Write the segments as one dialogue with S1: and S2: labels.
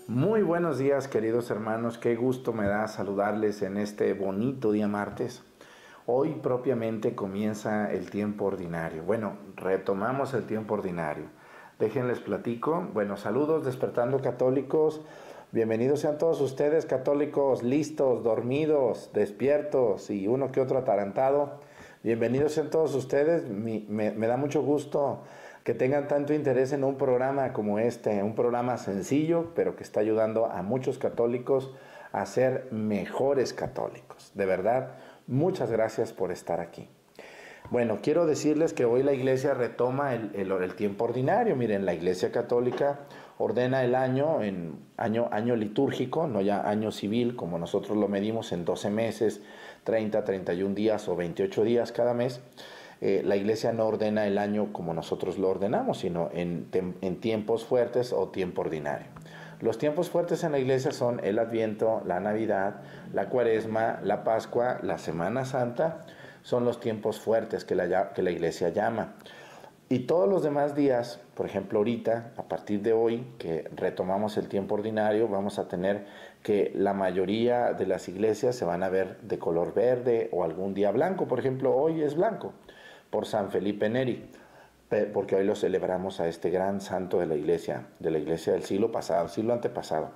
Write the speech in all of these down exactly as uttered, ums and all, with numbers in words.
S1: Muy buenos días, queridos hermanos, qué gusto me da saludarles en este bonito día martes. Hoy propiamente comienza el tiempo ordinario. Bueno, retomamos el tiempo ordinario. Déjenles platico. Bueno, saludos despertando católicos. Bienvenidos sean todos ustedes católicos, listos, dormidos, despiertos y uno que otro atarantado. Bienvenidos sean todos ustedes. Me, me, me da mucho gusto que tengan tanto interés en un programa como este, un programa sencillo, pero que está ayudando a muchos católicos a ser mejores católicos. De verdad, muchas gracias por estar aquí. Bueno, quiero decirles que hoy la Iglesia retoma el, el, el tiempo ordinario. Miren, la Iglesia Católica ordena el año en año, año litúrgico, no ya año civil, como nosotros lo medimos en doce meses, treinta, treinta y un días o veintiocho días cada mes. Eh, la Iglesia no ordena el año como nosotros lo ordenamos, sino en, en tiempos fuertes o tiempo ordinario. Los tiempos fuertes en la Iglesia son el Adviento, la Navidad, la Cuaresma, la Pascua, la Semana Santa. Son los tiempos fuertes que la, que la Iglesia llama. Y todos los demás días, por ejemplo ahorita, a partir de hoy, que retomamos el tiempo ordinario, vamos a tener que la mayoría de las iglesias se van a ver de color verde o algún día blanco. Por ejemplo, hoy es blanco, por San Felipe Neri, porque hoy lo celebramos a este gran santo de la Iglesia, de la Iglesia del siglo pasado, siglo antepasado.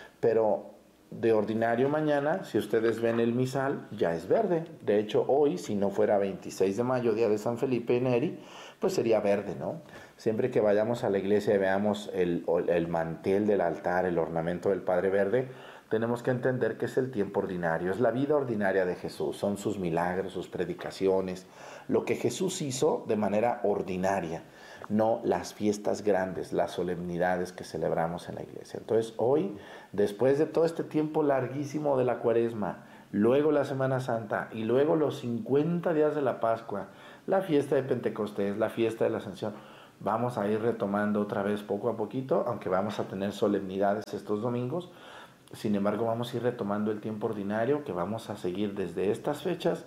S1: Pero de ordinario mañana, si ustedes ven el misal, ya es verde. De hecho, hoy, si no fuera veintiséis de mayo, día de San Felipe Neri, pues sería verde, ¿no? Siempre que vayamos a la iglesia y veamos el, el mantel del altar, el ornamento del Padre Verde, tenemos que entender que es el tiempo ordinario, es la vida ordinaria de Jesús, son sus milagros, sus predicaciones, lo que Jesús hizo de manera ordinaria, no las fiestas grandes, las solemnidades que celebramos en la iglesia. Entonces hoy, después de todo este tiempo larguísimo de la Cuaresma, luego la Semana Santa y luego los cincuenta días de la Pascua, la fiesta de Pentecostés, la fiesta de la Ascensión, vamos a ir retomando otra vez poco a poquito, aunque vamos a tener solemnidades estos domingos. Sin embargo, vamos a ir retomando el tiempo ordinario, que vamos a seguir desde estas fechas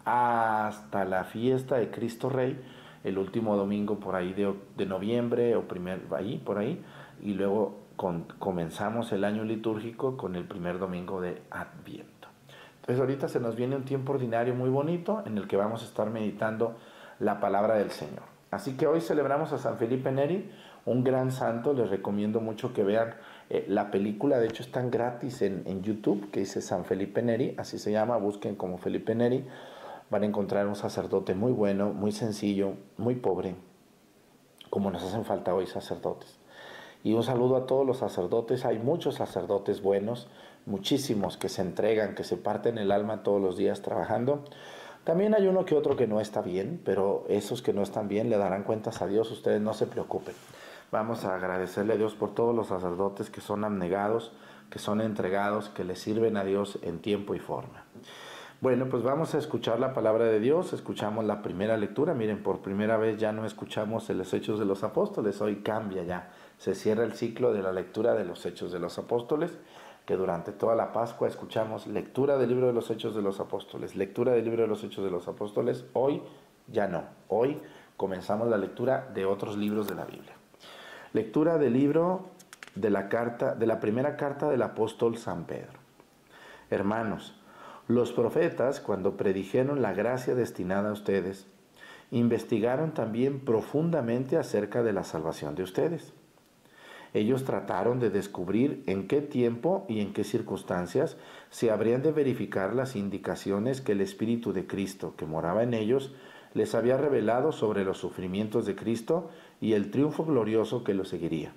S1: hasta la fiesta de Cristo Rey, el último domingo por ahí de, de noviembre o primer ahí por ahí, y luego con, comenzamos el año litúrgico con el primer domingo de Adviento. Entonces ahorita se nos viene un tiempo ordinario muy bonito en el que vamos a estar meditando la palabra del Señor. Así que hoy celebramos a San Felipe Neri, un gran santo. Les recomiendo mucho que vean eh, la película, de hecho están gratis en, en YouTube, que dice San Felipe Neri, así se llama, busquen como Felipe Neri. Van a encontrar un sacerdote muy bueno, muy sencillo, muy pobre, como nos hacen falta hoy sacerdotes. Y un saludo a todos los sacerdotes. Hay muchos sacerdotes buenos, muchísimos que se entregan, que se parten el alma todos los días trabajando. También hay uno que otro que no está bien, pero esos que no están bien le darán cuentas a Dios, ustedes no se preocupen. Vamos a agradecerle a Dios por todos los sacerdotes que son abnegados, que son entregados, que le sirven a Dios en tiempo y forma. Bueno, pues vamos a escuchar la palabra de Dios. Escuchamos la primera lectura. Miren, por primera vez ya no escuchamos los Hechos de los Apóstoles. Hoy cambia ya. Se cierra el ciclo de la lectura de los Hechos de los Apóstoles, que durante toda la Pascua escuchamos lectura del libro de los Hechos de los Apóstoles, lectura del libro de los Hechos de los Apóstoles. Hoy ya no. Hoy comenzamos la lectura de otros libros de la Biblia. Lectura del libro de la carta, de la primera carta del apóstol San Pedro. Hermanos, los profetas, cuando predijeron la gracia destinada a ustedes, investigaron también profundamente acerca de la salvación de ustedes. Ellos trataron de descubrir en qué tiempo y en qué circunstancias se habrían de verificar las indicaciones que el Espíritu de Cristo, que moraba en ellos, les había revelado sobre los sufrimientos de Cristo y el triunfo glorioso que lo seguiría.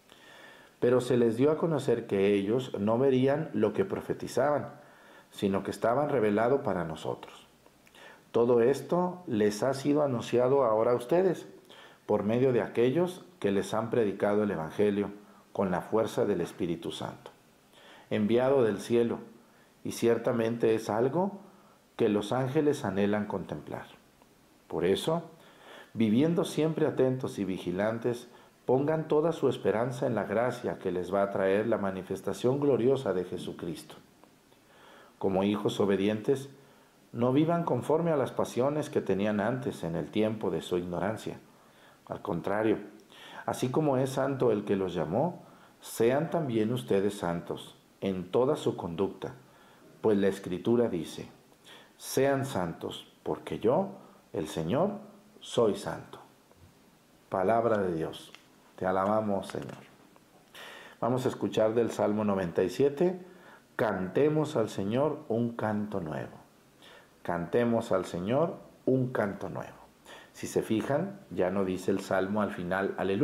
S1: Pero se les dio a conocer que ellos no verían lo que profetizaban, sino que estaban revelado para nosotros. Todo esto les ha sido anunciado ahora a ustedes, por medio de aquellos que les han predicado el Evangelio con la fuerza del Espíritu Santo, enviado del cielo, y ciertamente es algo que los ángeles anhelan contemplar. Por eso, viviendo siempre atentos y vigilantes, pongan toda su esperanza en la gracia que les va a traer la manifestación gloriosa de Jesucristo. Como hijos obedientes, no vivan conforme a las pasiones que tenían antes en el tiempo de su ignorancia. Al contrario, así como es santo el que los llamó, sean también ustedes santos en toda su conducta, pues la Escritura dice, sean santos, porque yo, el Señor, soy santo. Palabra de Dios. Te alabamos, Señor. Vamos a escuchar del Salmo noventa y siete. Cantemos al Señor un canto nuevo. Cantemos al Señor un canto nuevo. Si se fijan, ya no dice el Salmo al final, aleluya.